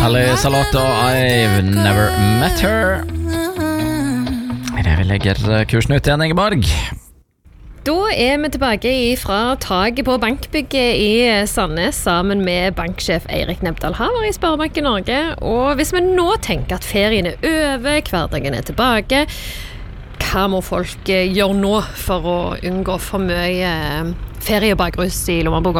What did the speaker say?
Alice Salotto, I've never met her. Det vi legger kursen ut igjen, Ingeborg. Da vi tilbake fra taget på bankbygget i Sandnes sammen med banksjef Eirik Nebdal Haver i Sparebanken Norge. Og hvis vi nå tenker at ferien over, hverdagen tilbake, hva må folk gjøre nå for å unngå for mye feriebakrus i Lommeboka?